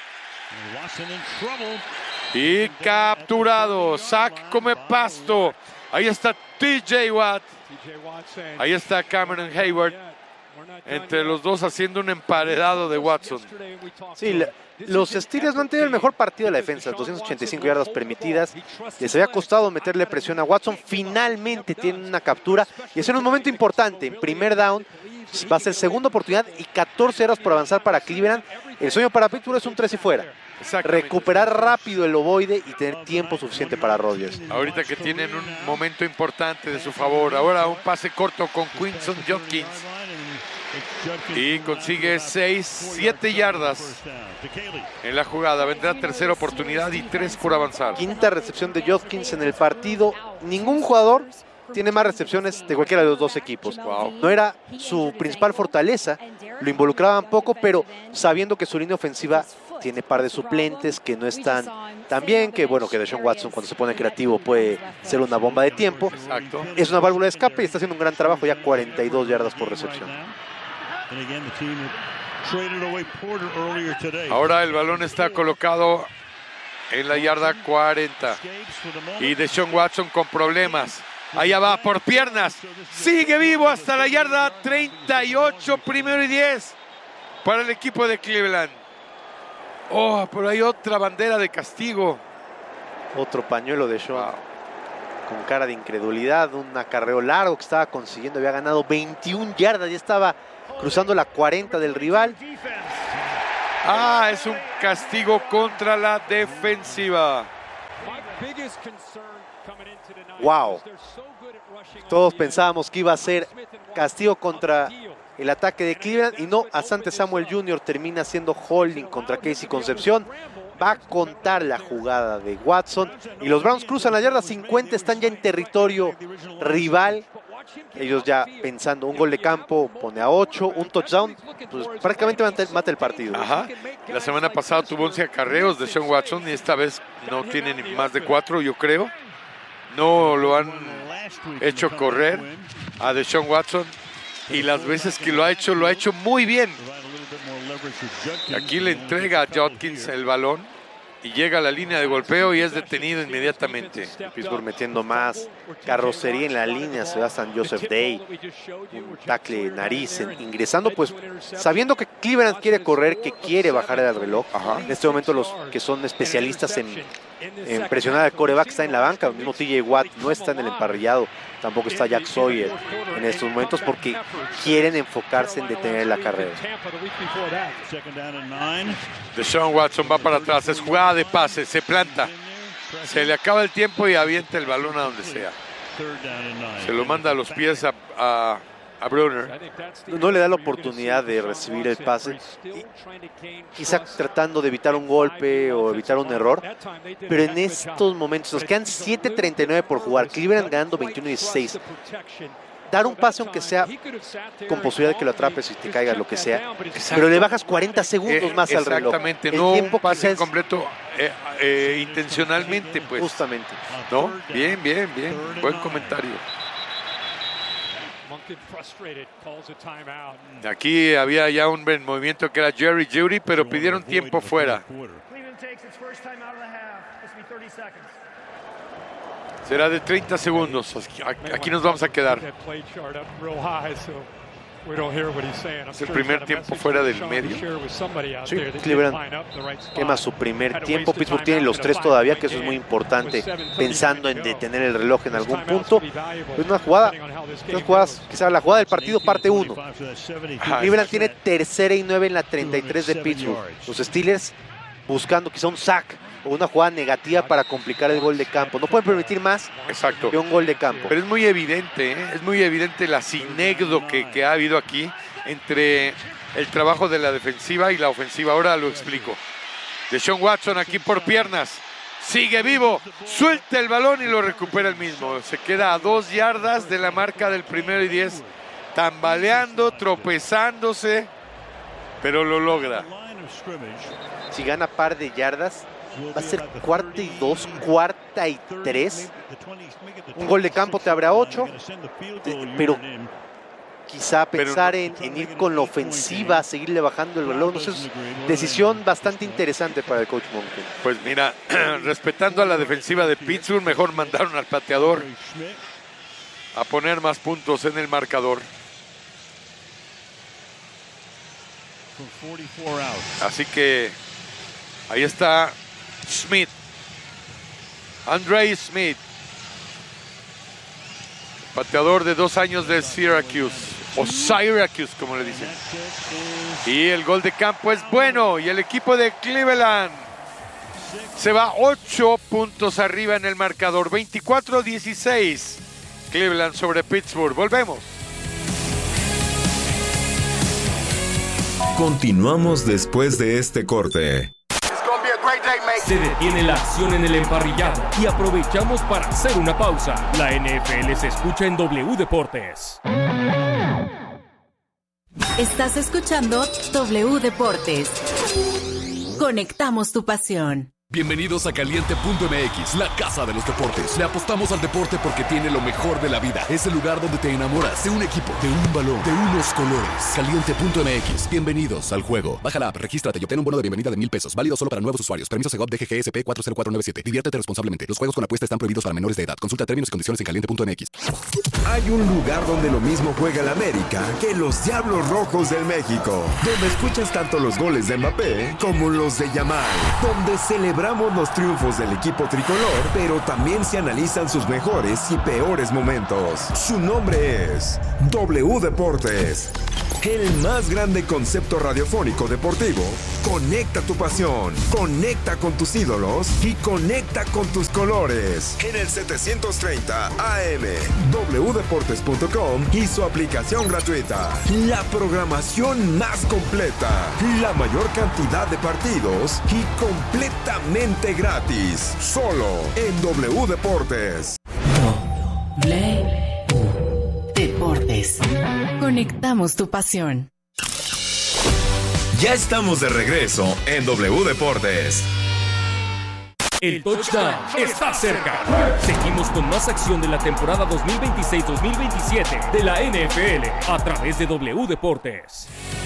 Y capturado. Sack come pasto. Ahí está T J Watt. Ahí está Cameron Hayward. Entre los dos haciendo un emparedado de Watson. Sí, la, los Steelers no han tenido el mejor partido de la defensa. doscientas ochenta y cinco yardas permitidas. Les había costado meterle presión a Watson. Finalmente tienen una captura. Y es en un momento importante. En primer down va a ser segunda oportunidad y catorce yardas por avanzar para Cleveland. El sueño para Pittsburgh es un tres y fuera. Recuperar rápido el ovoide y tener tiempo suficiente para Rodgers. Ahorita que tienen un momento importante de su favor. Ahora un pase corto con Quinson Judkins. y consigue seis, siete yardas en la jugada. Vendrá tercera oportunidad y tres por avanzar. Quinta recepción de Judkins en el partido. Ningún jugador tiene más recepciones de cualquiera de los dos equipos. Wow. No era su principal fortaleza, lo involucraban poco, pero sabiendo que su línea ofensiva tiene par de suplentes que no están tan bien, que bueno, que Deshaun Watson cuando se pone creativo puede ser una bomba de tiempo. Exacto. Es una válvula de escape y está haciendo un gran trabajo, ya cuarenta y dos yardas por recepción. Ahora el balón está colocado en la yarda cuarenta y Deshaun Watson con problemas. Allá va por piernas, sigue vivo hasta la yarda treinta y ocho, primero y diez para el equipo de Cleveland. Oh, pero hay otra bandera de castigo. Otro pañuelo de Deshaun, wow, con cara de incredulidad, un acarreo largo que estaba consiguiendo, había ganado veintiuna yardas, ya estaba cruzando la cuarenta del rival. Ah, es un castigo contra la defensiva. Wow. Todos pensábamos que iba a ser castigo contra el ataque de Cleveland y no, Asante Samuel junior termina siendo holding contra Casey Concepción. Va a contar la jugada de Watson y los Browns cruzan la yarda cincuenta, están ya en territorio rival. Ellos ya pensando un gol de campo, pone a ocho, un touchdown, pues prácticamente mata el partido. Ajá. La semana pasada tuvo once acarreos de Deshaun Watson y esta vez no tiene ni más de cuatro, yo creo. No lo han hecho correr a Deshaun Watson y las veces que lo ha hecho, lo ha hecho muy bien. Aquí le entrega a Judkins el balón y llega a la línea de golpeo y es detenido inmediatamente. Pittsburgh metiendo más carrocería en la línea, se va a San Joseph Day, un tackle nariz, ingresando pues sabiendo que Cleveland quiere correr, que quiere bajar el reloj. Ajá. En este momento los que son especialistas en, en presionar al quarterback están en la banca, el mismo T J Watt no está en el emparrillado, tampoco está Jack Sawyer en estos momentos porque quieren enfocarse en detener la carrera. Deshaun Watson va para atrás, es jugada de pase, se planta, se le acaba el tiempo y avienta el balón a donde sea. Se lo manda a los pies a, a, a Brunner. No le da la oportunidad de recibir el pase, quizá tratando de evitar un golpe o evitar un error, pero en estos momentos nos quedan siete treinta y nueve por jugar, Cleveland ganando veintiuno a dieciséis. Dar un pase aunque sea con posibilidad de que lo atrapes y te caiga lo que sea, pero le bajas cuarenta segundos más eh, al reloj. Exactamente, no un pase completo eh, eh, intencionalmente, pues. Justamente. ¿No? Bien, bien, bien. Buen comentario. Aquí había ya un movimiento que era Jerry Jeudy, pero pidieron tiempo fuera. Será de treinta segundos. Aquí nos vamos a quedar. Es el primer tiempo fuera del medio. Sí, Cleveland quema su primer tiempo. Pittsburgh tiene los tres todavía, que eso es muy importante, pensando en detener el reloj en algún punto. Es una jugada, unas jugadas, quizás la jugada del partido parte uno. Cleveland tiene tercera y nueve en la treinta y tres de Pittsburgh. Los Steelers buscando quizá un sack o una jugada negativa para complicar el gol de campo. No pueden permitir más Exacto. que un gol de campo. Pero es muy evidente, ¿eh? es muy evidente la sinécdoque que, que ha habido aquí entre el trabajo de la defensiva y la ofensiva. Ahora lo explico. Deshaun Watson aquí por piernas. Sigue vivo, suelta el balón y lo recupera el mismo. Se queda a dos yardas de la marca del primero y diez. Tambaleando, tropezándose, pero lo logra. Si gana par de yardas, va a ser cuarta y dos, cuarta y tres. Un gol de campo te abre a ocho, pero quizá pensar en, en ir con la ofensiva, seguirle bajando el reloj. No sé, es decisión bastante interesante para el coach Monken. Pues mira, respetando a la defensiva de Pittsburgh, mejor mandaron al pateador a poner más puntos en el marcador. Así que ahí está Smith, Andre Smith, pateador de dos años de Syracuse, o Syracuse como le dicen. Y el gol de campo es bueno y el equipo de Cleveland se va ocho puntos arriba en el marcador, veinticuatro a dieciséis. Cleveland sobre Pittsburgh. Volvemos. Continuamos después de este corte. Se detiene la acción en el emparrillado y aprovechamos para hacer una pausa. La N F L se escucha en W Deportes. Estás escuchando W Deportes. Conectamos tu pasión. Bienvenidos a Caliente punto M X, la casa de los deportes. Le apostamos al deporte porque tiene lo mejor de la vida. Es el lugar donde te enamoras de un equipo, de un balón, de unos colores. Caliente punto M X, bienvenidos al juego. Baja la app, regístrate y obtén un bono de bienvenida de mil pesos. Válido solo para nuevos usuarios. Permiso Segov D G G S P cuatro cero cuatro nueve siete. Diviértete responsablemente. Los juegos con apuesta están prohibidos para menores de edad. Consulta términos y condiciones en caliente punto M X. Hay un lugar donde lo mismo juega el América que los Diablos Rojos del México. Donde escuchas tanto los goles de Mbappé como los de Yamal. Donde celebramos los triunfos del equipo tricolor, pero también se analizan sus mejores y peores momentos. Su nombre es W Deportes. El más grande concepto radiofónico deportivo. Conecta tu pasión, conecta con tus ídolos y conecta con tus colores. En el setecientos treinta A M, w deportes punto com y su aplicación gratuita. La programación más completa, la mayor cantidad de partidos y completamente gratis. Solo en W Deportes. W Deportes. Conectamos tu pasión. Ya estamos de regreso en W Deportes. El touchdown está cerca. Seguimos con más acción de la temporada dos mil veintiséis dos mil veintisiete de la N F L a través de W Deportes.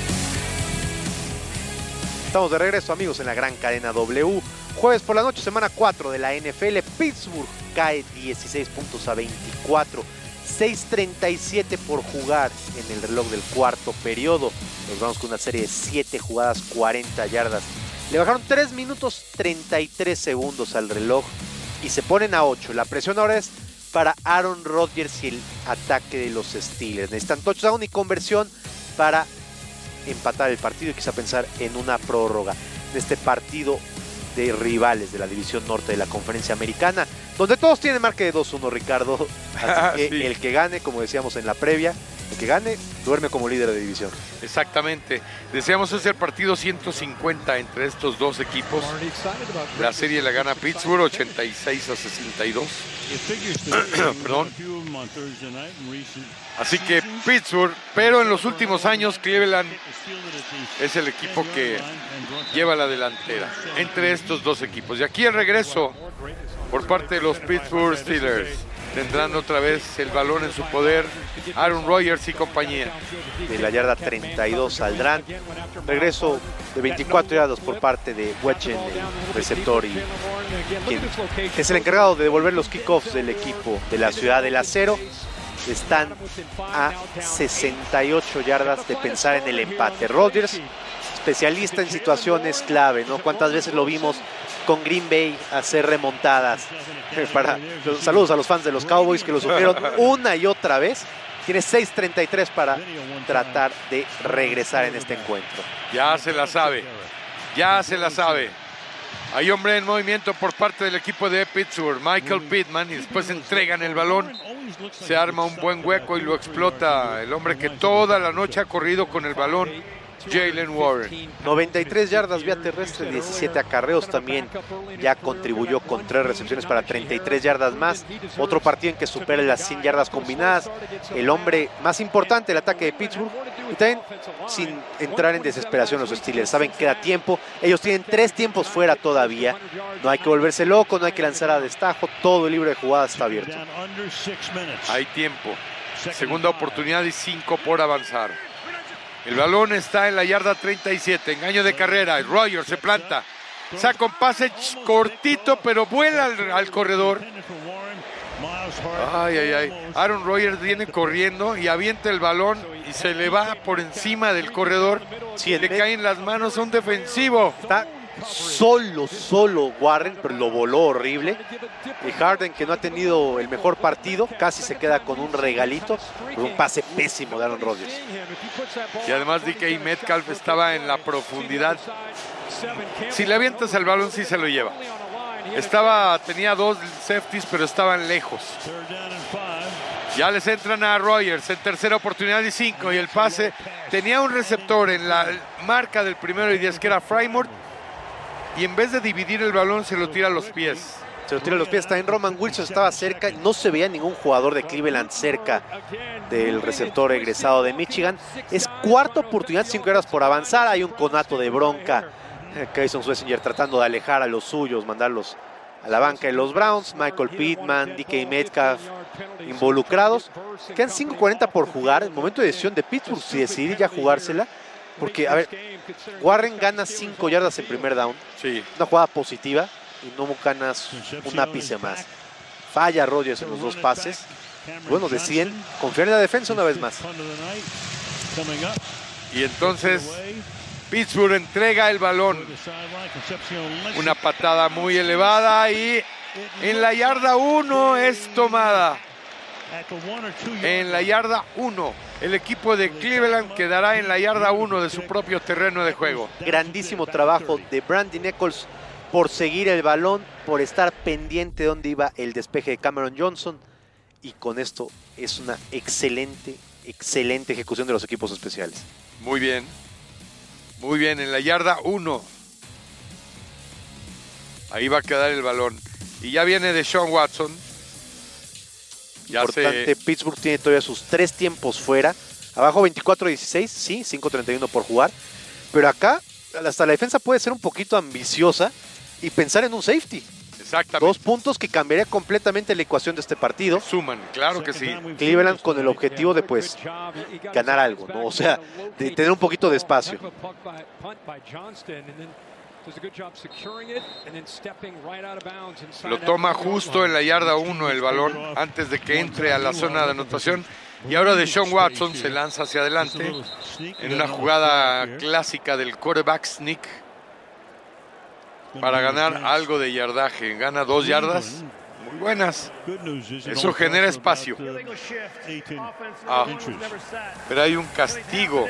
Estamos de regreso, amigos, en la gran cadena W. Jueves por la noche, semana cuatro de la N F L. Pittsburgh cae dieciséis puntos a veinticuatro. seis treinta y siete por jugar en el reloj del cuarto periodo. Nos vamos con una serie de siete jugadas, cuarenta yardas. Le bajaron tres minutos treinta y tres segundos al reloj y se ponen a ocho. La presión ahora es para Aaron Rodgers y el ataque de los Steelers. Necesitan touchdown y conversión para empatar el partido y quizá pensar en una prórroga en este partido de rivales de la división norte de la conferencia americana, donde todos tienen marca de dos uno, Ricardo. Así que sí, el que gane, como decíamos en la previa, el que gane duerme como líder de división. Exactamente. Deseamos hacer partido ciento cincuenta entre estos dos equipos. La serie la gana Pittsburgh ochenta y seis a sesenta y dos. Perdón. Así que Pittsburgh, pero en los últimos años Cleveland es el equipo que lleva la delantera entre estos dos equipos. Y aquí el regreso por parte de los Pittsburgh Steelers. Tendrán otra vez el balón en su poder Aaron Rodgers y compañía. De la yarda treinta y dos saldrán. Regreso de veinticuatro yardas por parte de Wechen, el receptor, y quien es el encargado de devolver los kickoffs del equipo de la Ciudad del Acero. Están a sesenta y ocho yardas de pensar en el empate. Rodgers, especialista en situaciones clave, ¿no? ¿Cuántas veces lo vimos con Green Bay hacer remontadas? Para los saludos a los fans de los Cowboys que lo sufrieron una y otra vez. Tiene seis treinta y tres para tratar de regresar en este encuentro. Ya se la sabe, ya se la sabe. Hay hombre en movimiento por parte del equipo de Pittsburgh, Michael Pittman, y después entregan el balón. Se arma un buen hueco y lo explota el hombre que toda la noche ha corrido con el balón, Jaylen Warren. noventa y tres yardas vía terrestre, diecisiete acarreos, también ya contribuyó con tres recepciones para treinta y tres yardas más. Otro partido en que supera las cien yardas combinadas. El hombre más importante del ataque de Pittsburgh. Y también sin entrar en desesperación los Steelers. Saben que da tiempo. Ellos tienen tres tiempos fuera todavía. No hay que volverse loco, no hay que lanzar a destajo. Todo el libro de jugadas está abierto. Hay tiempo. Segunda oportunidad y cinco por avanzar. El balón está en la yarda treinta y siete, engaño de carrera, Rodgers se planta, saca un pase cortito, pero vuela al, al corredor. Ay, ay, ay. Aaron Rodgers viene corriendo y avienta el balón y se le va por encima del corredor. Sí, le caen las manos a un defensivo. Está solo, solo Warren, pero lo voló horrible. Y Harden, que no ha tenido el mejor partido, casi se queda con un regalito por un pase pésimo de Aaron Rodgers. Y además D K Metcalf estaba en la profundidad. Si le avientas el balón, sí se lo lleva. Estaba, tenía dos safeties, pero estaban lejos. Ya les entran a Rogers en tercera oportunidad y cinco. Y el pase tenía un receptor en la marca del primero y diez, que era Frymore. Y en vez de dividir el balón, se lo tira a los pies. Se lo tira a los pies. También Roman Wilson estaba cerca. No se veía ningún jugador de Cleveland cerca del receptor egresado de Michigan. Es cuarta oportunidad, cinco yardas por avanzar. Hay un conato de bronca. Kayson Swessinger tratando de alejar a los suyos, mandarlos a la banca de los Browns. Michael Pittman, D K Metcalf involucrados. Quedan cinco cuarenta por jugar. El momento de decisión de Pittsburgh, si decidir ya jugársela. Porque, a ver, Warren gana cinco yardas en primer down. Sí. Una jugada positiva y no ganas un ápice más. Falla Rodgers en los dos pases. Bueno, deciden confiar en la defensa una vez más. Y entonces Pittsburgh entrega el balón. Una patada muy elevada y en la yarda uno es tomada. En la yarda uno. El equipo de Cleveland quedará en la yarda uno de su propio terreno de juego. Grandísimo trabajo de Brandon Echols por seguir el balón, por estar pendiente de dónde iba el despeje de Cameron Johnson. Y con esto es una excelente, excelente ejecución de los equipos especiales. Muy bien. Muy bien, en la yarda uno. Ahí va a quedar el balón. Y ya viene Deshaun Watson. Ya Importante, se... Pittsburgh tiene todavía sus tres tiempos fuera. Abajo veinticuatro a dieciséis, sí, cinco treinta y uno por jugar. Pero acá, hasta la defensa puede ser un poquito ambiciosa y pensar en un safety. Exactamente. Dos puntos que cambiaría completamente la ecuación de este partido. Suman, claro que sí. Cleveland con el objetivo de, pues, ganar algo, ¿no? O sea, de tener un poquito de espacio. Lo toma justo en la yarda uno el balón antes de que entre a la zona de anotación. Y ahora Deshaun Watson se lanza hacia adelante en una jugada clásica del quarterback sneak para ganar algo de yardaje. Gana dos yardas muy buenas. Eso genera espacio. Ah, pero hay un castigo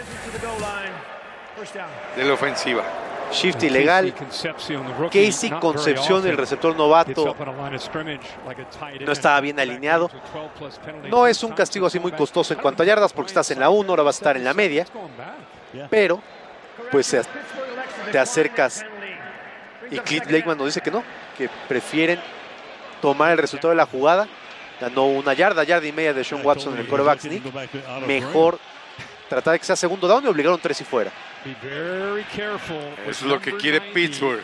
de la ofensiva. Shift ilegal. Casey Concepción, el receptor novato, no estaba bien alineado. No es un castigo así muy costoso en cuanto a yardas porque estás en la uno, ahora vas a estar en la media. Pero, pues te acercas. Y Cliff Blakeman nos dice que no, que prefieren tomar el resultado de la jugada. Ganó una yarda, yarda y media de Sean Watson en el quarterback sneak. Mejor tratar de que sea segundo down y obligaron tres y fuera. Eso es lo que quiere Pittsburgh.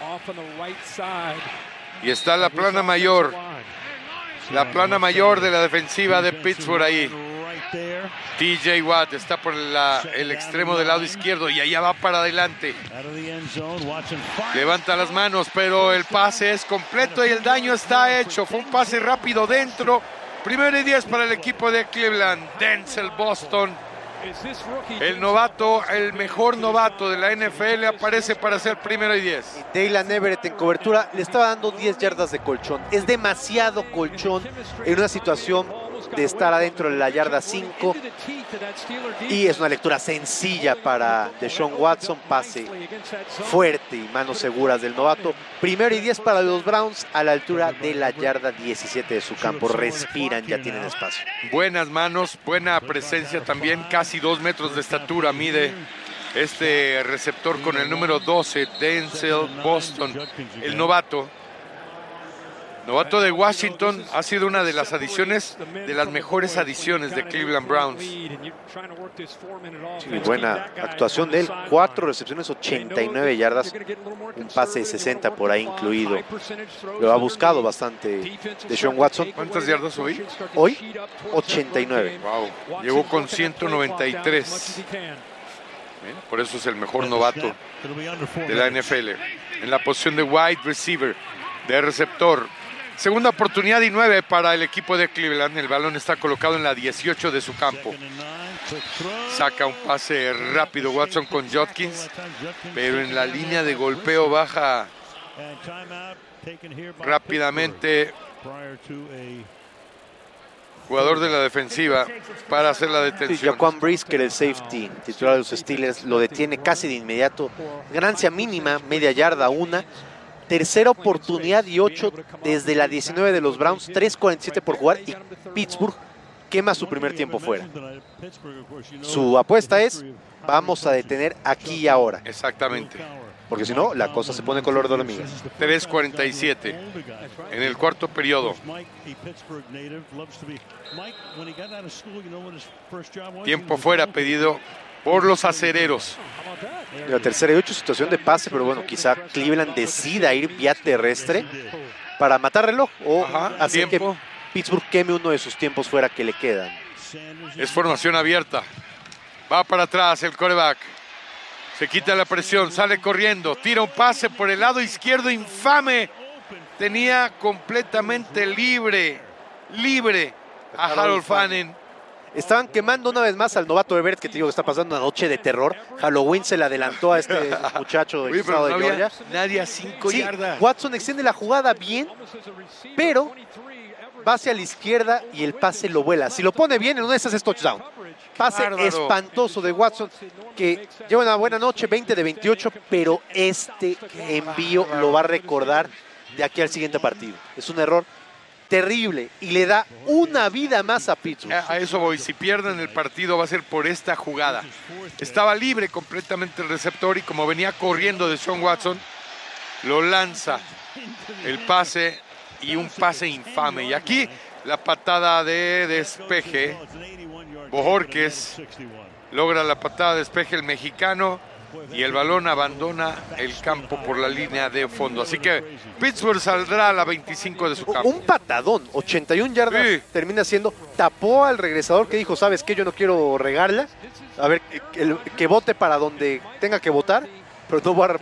Y está la plana mayor. La plana mayor de la defensiva de Pittsburgh ahí. T J Watt está por la, el extremo del lado izquierdo y allá va para adelante. Levanta las manos, pero el pase es completo y el daño está hecho. Fue un pase rápido dentro. Primero y diez para el equipo de Cleveland. Denzel Boston, el novato, el mejor novato de la N F L, aparece para hacer primero y diez. Y Daylan Everett en cobertura le estaba dando diez yardas de colchón. Es demasiado colchón en una situación de estar adentro de la yarda cinco. Y es una lectura sencilla para Deshaun Watson. Pase fuerte y manos seguras del novato. Primero y diez para los Browns a la altura de la yarda diecisiete de su campo. Respiran, ya tienen espacio. Buenas manos, buena presencia también. Casi dos metros de estatura mide este receptor con el número doce, Denzel Boston, el novato. Novato de Washington, ha sido una de las adiciones, de las mejores adiciones de Cleveland Browns. Sí, buena actuación de él, cuatro recepciones, ochenta y nueve yardas, un pase de sesenta por ahí incluido. Lo ha buscado bastante Deshaun Watson. ¿Cuántas yardas hoy? Hoy, ochenta y nueve. Wow, llegó con ciento noventa y tres. Por eso es el mejor novato de la N F L. En la posición de wide receiver, de receptor. Segunda oportunidad y nueve para el equipo de Cleveland. El balón está colocado en la dieciocho de su campo. Saca un pase rápido Watson con Judkins, pero en la línea de golpeo baja rápidamente jugador de la defensiva para hacer la detención. Sí, Jaquan Brisker, el safety titular de los Steelers, lo detiene casi de inmediato. Ganancia mínima, media yarda, una. Tercera oportunidad y ocho desde la diecinueve de los Browns, tres cuarenta y siete por jugar y Pittsburgh quema su primer tiempo fuera. Su apuesta es, vamos a detener aquí y ahora. Exactamente. Porque si no, la cosa se pone color de hormiga. tres cuarenta y siete en el cuarto periodo. Tiempo fuera pedido por los acereros. La tercera y ocho, situación de pase, pero bueno, quizá Cleveland decida ir vía terrestre para matar reloj o Ajá, hacer tiempo. que Pittsburgh queme uno de sus tiempos fuera que le quedan. Es formación abierta. Va para atrás el quarterback. Se quita la presión, sale corriendo, tira un pase por el lado izquierdo infame. Tenía completamente libre, libre a Harold Fanning. Estaban quemando una vez más al novato Everett, que te digo que está pasando una noche de terror. Halloween se le adelantó a este muchacho del Oye, estado de no Georgia. Nadie a cinco Sí, yardas. Watson extiende la jugada bien, pero va hacia la izquierda y el pase lo vuela. Si lo pone bien, en una de esas es touchdown. Pase Bárbaro. espantoso de Watson, que lleva una buena noche, veinte de veintiocho, pero este envío lo va a recordar de aquí al siguiente partido. Es un error terrible y le da una vida más a Pittsburgh. A, a eso voy. Si pierden el partido va a ser por esta jugada. Estaba libre completamente el receptor y como venía corriendo de Sean Watson, lo lanza el pase y un pase infame. Y aquí la patada de despeje. Bojorquez logra la patada de despeje el mexicano y el balón abandona el campo por la línea de fondo. Así que Pittsburgh saldrá a la veinticinco de su campo. Un patadón, ochenta y una yardas, Sí. termina siendo, tapó al regresador que dijo, ¿sabes qué? Yo no quiero regarla. A ver, que, que, que vote para donde tenga que votar, pero no voy a